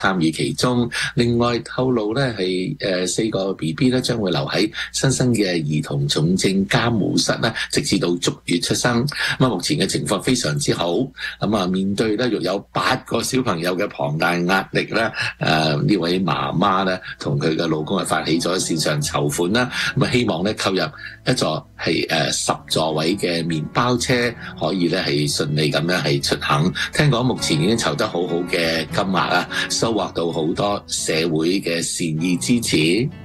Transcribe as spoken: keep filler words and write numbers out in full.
參與其中。另外透露咧係誒四個 B B 咧將會留喺新生嘅兒童重症監護室咧，直至到足月出生。咁啊，目前嘅情況非常之好。咁啊，面對咧育有八個小朋友嘅龐大壓力咧，誒呢位媽媽咧同佢嘅老公係發起咗線上籌款啦。咁啊，希望咧購入一座係誒十座位嘅麵包車，可以咧係順利咁樣係出行。聽講目前已經籌得好好嘅金額啊，收穫到好多社會嘅善意支持。